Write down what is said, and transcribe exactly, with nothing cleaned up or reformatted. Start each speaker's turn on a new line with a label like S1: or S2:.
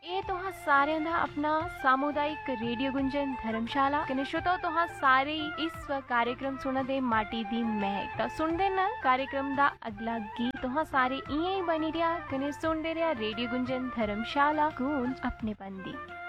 S1: ਇਹ ਤੁਹਾਂ ਸਾਰਿਆਂ ਦਾ ਆਪਣਾ सामुदायिक रेडियो गुंजन धर्मशाला कने श्रोता तुहां सारे ही इस कार्यक्रम सुना दे माटी दी महक ता सुनदे ना कार्यक्रम दा अगला गीत तुहां सारे इयां ही बनी रिया कने सुनदे रिया रेडियो गुंजन धर्मशाला गूंज अपने पंदी।